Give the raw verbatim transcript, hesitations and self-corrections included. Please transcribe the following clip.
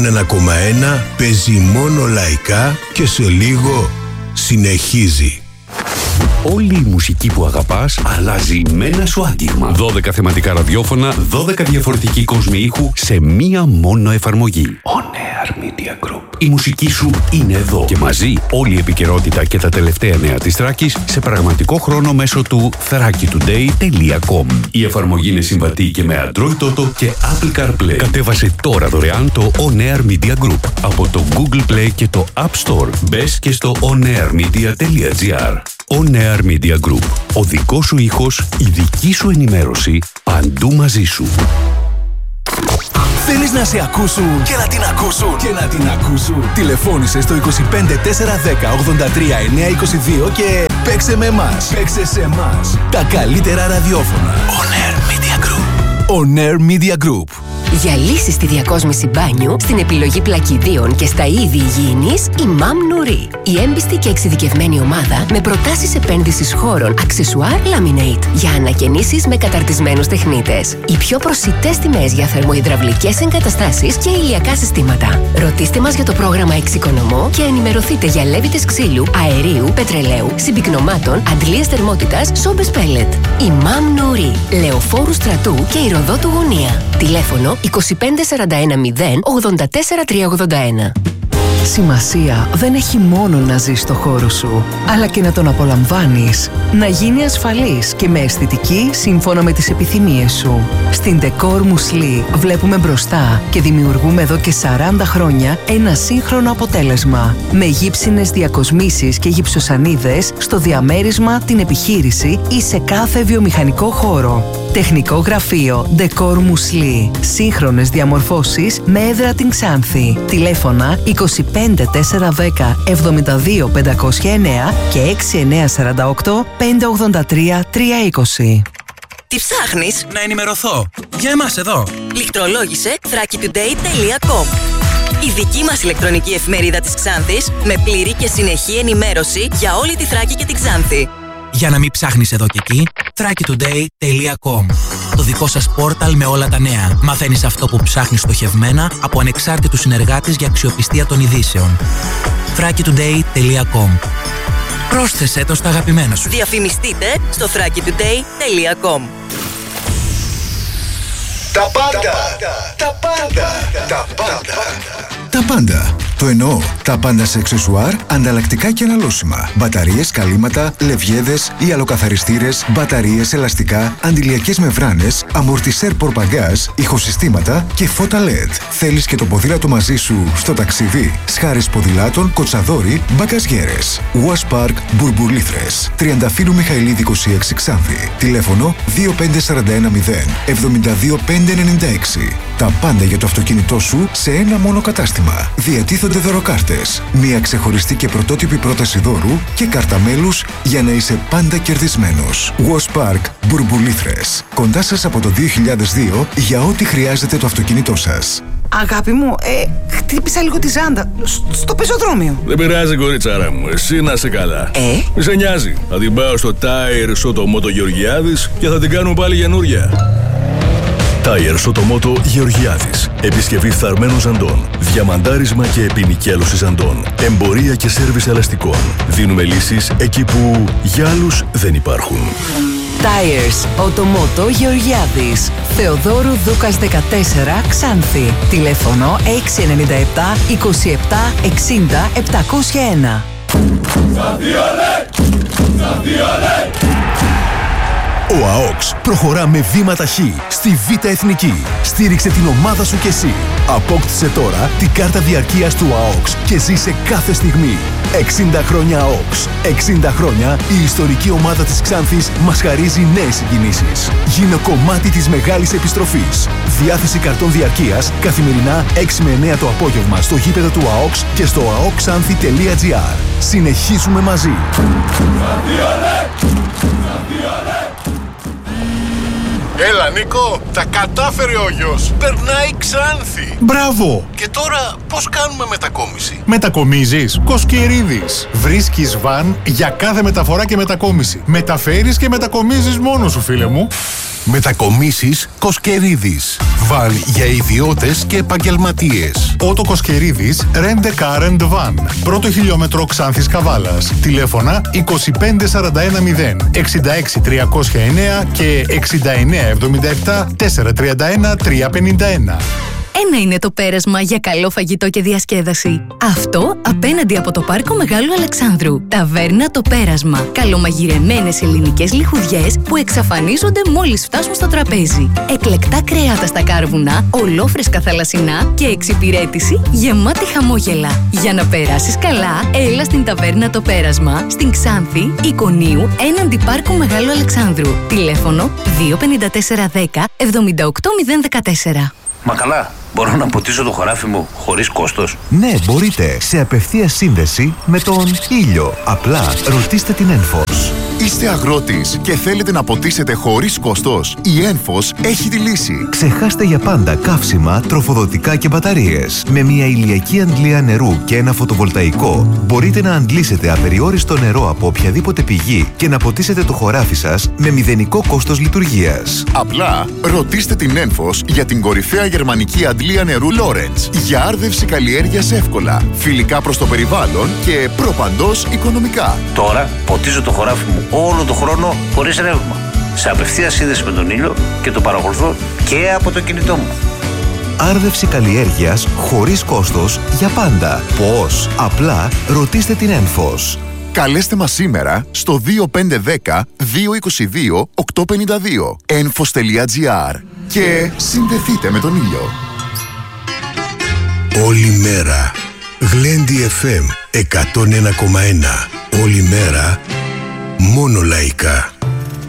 ένα κόμμα ένα παίζει μόνο λαϊκά και σε λίγο συνεχίζει. Όλη η μουσική που αγαπάς αλλάζει με ένα σου άγγιγμα. δώδεκα θεματικά ραδιόφωνα, δώδεκα διαφορετικοί κόσμοι ήχου σε μία μόνο εφαρμογή. On Air Media Group. Η μουσική σου είναι εδώ και μαζί όλη η επικαιρότητα και τα τελευταία νέα της Θράκης σε πραγματικό χρόνο μέσω του θράκη τουντέι τελεία κομ. Η εφαρμογή είναι συμβατή και με Android Auto και Apple CarPlay. Κατέβασε τώρα δωρεάν το On Air Media Group από το Google Play και το App Store. Μπες και στο onairmedia τελεία gr. On Air Media Group. Ο δικός σου ήχος, η δική σου ενημέρωση, παντού μαζί σου. Θέλεις να σε ακούσουν και να την ακούσουν και να την ακούσουν. Τηλεφώνησε στο είκοσι πέντε τετρακόσια δέκα ογδόντα τρία εννιακόσια είκοσι δύο και παίξε με εμάς. Παίξε σε εμάς. Τα καλύτερα ραδιόφωνα. On Air Media Group. On Air Media Group. Για λύσεις στη διακόσμηση μπάνιου, στην επιλογή πλακιδίων και στα είδη υγιεινής, η Mam Nouri. Η έμπιστη και εξειδικευμένη ομάδα με προτάσεις επένδυσης χώρων, αξεσουάρ Laminate για ανακαινήσεις με καταρτισμένους τεχνίτες. Οι πιο προσιτές τιμές για θερμοϊδραυλικές εγκαταστάσεις και ηλιακά συστήματα. Ρωτήστε μας για το πρόγραμμα Εξοικονομώ και ενημερωθείτε για λέβητες ξύλου, αερίου, πετρελαίου, συμπυκνωμάτων, αντλίας θερμότητας, σόμπες πέλετ. Η Mam Nouri. Λεωφόρου Στρατού και Ηρωδότου Γωνία. Τηλέφωνο είκοσι πέντε σαράντα ένα μηδέν ογδόντα τέσσερα τριακόσια ογδόντα ένα. Σημασία δεν έχει μόνο να ζεις στο χώρο σου, αλλά και να τον απολαμβάνεις. Να γίνει ασφαλής και με αισθητική σύμφωνα με τις επιθυμίες σου. Στην Decor Musli βλέπουμε μπροστά και δημιουργούμε εδώ και σαράντα χρόνια ένα σύγχρονο αποτέλεσμα. Με γύψινες διακοσμήσεις και γυψοσανίδες στο διαμέρισμα, την επιχείρηση ή σε κάθε βιομηχανικό χώρο. Τεχνικό γραφείο Decor Musli. Σύγχρονες διαμορφώσεις με έδρα την Ξάνθη. Τηλέφωνα είκοσι πέντε τετρακόσια δέκα εβδομήντα δύο πεντακόσια εννέα και έξι εννιά τέσσερα οκτώ πέντε ογδόντα τρία τριακόσια είκοσι. Τι ψάχνεις? Να ενημερωθώ. Για εμάς εδώ. Λιχτρολόγησε θράκη τουντέι τελεία κομ. Η δική μας ηλεκτρονική εφημερίδα της Ξάνθης με πλήρη και συνεχή ενημέρωση για όλη τη Θράκη και την Ξάνθη. Για να μην ψάχνεις εδώ και εκεί, θράκη τουντέι τελεία κομ. Το δικό σας πόρταλ με όλα τα νέα. Μαθαίνεις αυτό που ψάχνεις στοχευμένα από ανεξάρτητους συνεργάτες για αξιοπιστία των ειδήσεων. θράκη τουντέι τελεία κομ. Πρόσθεσέ το στα αγαπημένα σου. Διαφημιστείτε στο θράκη τουντέι τελεία κομ. Τα πάντα, τα πάντα, τα πάντα. Τα πάντα. Το εννοώ. Τα πάντα σε αξεσουάρ, ανταλλακτικά και αναλώσιμα. Μπαταρίες, καλύματα, λευγέδες, ιαλοκαθαριστήρες, μπαταρίες, ελαστικά, αντιλιακές μεμβράνες, αμορτισέρ πορπαγκάζ, ηχοσυστήματα και φώτα ελ ι ντι. Θέλεις και το ποδήλατο μαζί σου στο ταξίδι? Σχάρες ποδηλάτων, κοτσαδόρι, μπαγκαζιέρες. Wash Park Μπουρμπουλήθρες. Τριανταφύλου Μιχαηλίδη είκοσι έξι Ξάνθη. Τηλέφωνο δύο πέντε σαράντα ένα μηδέν εβδομήντα δύο πεντακόσια ενενήντα έξι. Τα πάντα για το αυτοκίνητό σου σε ένα μόνο κατάστημα. Διατίθονται δωροκάρτες. Μια ξεχωριστή και πρωτότυπη πρόταση δώρου και κάρτα μέλους για να είσαι πάντα κερδισμένος. Wash Park Μπουρμπουλήθρες. Κοντά σας από το δύο χιλιάδες δύο για ό,τι χρειάζεται το αυτοκίνητό σας. Αγάπη μου, ε, χτύπησα λίγο τη ζάντα στο πεζοδρόμιο. Δεν πειράζει, κορίτσαρα μου. Εσύ να είσαι καλά. Ε? Μη σε νοιάζει. Θα την πάω στο Tire Sotomoto Γεωργιάδης και θα την κάνουμε πάλι καινούρια. Tire Sotomoto Γεωργιάδης. Επισκευή φθαρμένων ζαντών. Διαμαντάρισμα και επινοικέλωση ζαντών. Εμπορία και σέρβις ελαστικών. Δίνουμε λύσεις εκεί που για άλλους δεν υπάρχουν. Tires Sotomoto Γεωργιάδης. Θεοδόρου Δούκας δεκατέσσερα Ξάνθη. Τηλέφωνο έξι εννιά επτά είκοσι επτά εξήντα επτακόσια ένα. Ο ΑΟΚΣ προχωρά με βήμα ταχύ στη Β' Εθνική. Στήριξε την ομάδα σου κι εσύ. Απόκτησε τώρα την κάρτα διαρκείας του ΑΟΚΣ και ζήσε κάθε στιγμή. εξήντα χρόνια ΑΟΚΣ. εξήντα χρόνια η ιστορική ομάδα της Ξάνθης μας χαρίζει νέες συγκινήσεις. Γίνε κομμάτι της μεγάλης επιστροφής. Διάθεση καρτών διαρκείας καθημερινά έξι με εννέα το απόγευμα στο γήπεδο του ΑΟΚΣ και στο αοξάνθη τελεία gr. Συνεχίζουμε μαζί. Έλα Νίκο, τα κατάφερε ο γιος. Περνάει Ξάνθη. Μπράβο! Και τώρα πώς κάνουμε μετακόμιση? Μετακομίζεις? Κοσκερίδης. Βρίσκεις βαν για κάθε μεταφορά και μετακόμιση. Μεταφέρεις και μετακομίζεις μόνος σου, φίλε μου. Μετακομίσεις Κοσκερίδης. Βαν για ιδιώτες και επαγγελματίες. Ότο Κοσκερίδης Rent a Car and Van. Πρώτο χιλιόμετρο Ξάνθης Καβάλας. Τηλέφωνα είκοσι πέντε σαράντα ένα μηδέν εξήντα έξι τριακόσια εννέα και εξήντα εννέα εβδομήντα επτά τετρακόσια τριάντα ένα τριακόσια πενήντα ένα. Ένα είναι το πέρασμα για καλό φαγητό και διασκέδαση. Αυτό απέναντι από το Πάρκο Μεγάλου Αλεξάνδρου. Ταβέρνα Το Πέρασμα. Καλομαγειρεμένες ελληνικές λιχουδιές που εξαφανίζονται μόλις φτάσουν στο τραπέζι. Εκλεκτά κρέατα στα κάρβουνα, ολόφρεσκα θαλασσινά και εξυπηρέτηση γεμάτη χαμόγελα. Για να περάσεις καλά, έλα στην Ταβέρνα Το Πέρασμα, στην Ξάνθη, Εικονίου, έναντι Πάρκου Μεγάλου Αλεξάνδρου. Τηλέφωνο δύο πέντε τέσσερα δέκα εβδομήντα οκτώ μηδέν δεκατέσσερα. Μα καλά, μπορώ να ποτίσω το χωράφι μου χωρίς κόστος? Ναι, μπορείτε. Σε απευθείας σύνδεση με τον ήλιο. Απλά ρωτήστε την Ένφος. Είστε αγρότης και θέλετε να ποτίσετε χωρίς κόστος? Η Ένφος έχει τη λύση. Ξεχάστε για πάντα καύσιμα, τροφοδοτικά και μπαταρίες. Με μια ηλιακή αντλία νερού και ένα φωτοβολταϊκό μπορείτε να αντλήσετε απεριόριστο νερό από οποιαδήποτε πηγή και να ποτίσετε το χωράφι σας με μηδενικό κόστος λειτουργίας. Απλά ρωτήστε την Ένφος για την κορυφαία γερμανική αντλία νερού Lawrence. Για άρδευση καλλιέργειας εύκολα, φιλικά προς το περιβάλλον και προπαντός οικονομικά. Τώρα ποτίζω το χωράφι μου όλο το χρόνο χωρίς ρεύμα. Σε απευθείας σύνδεση με τον ήλιο και το παρακολουθώ και από το κινητό μου. Άρδευση καλλιέργειας χωρίς κόστος για πάντα. Πώς? Απλά ρωτήστε την Ένφος. Καλέστε μας σήμερα στο δύο πέντε ένα μηδέν δύο δύο δύο οκτώ πέντε δύο ένφος τελεία τζι άρ και συνδεθείτε με τον ήλιο. Όλη μέρα Γλέντι εφ εμ εκατόν ένα κόμμα ένα. Όλη μέρα μόνο λαϊκά.